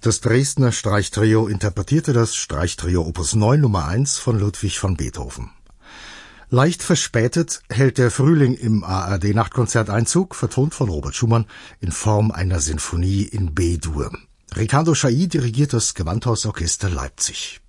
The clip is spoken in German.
Das Dresdner Streichtrio interpretierte das Streichtrio Opus 9 Nummer 1 von Ludwig van Beethoven. Leicht verspätet hält der Frühling im ARD-Nachtkonzert Einzug, vertont von Robert Schumann in Form einer Sinfonie in B-Dur. Ricardo Chailly dirigiert das Gewandhausorchester Leipzig.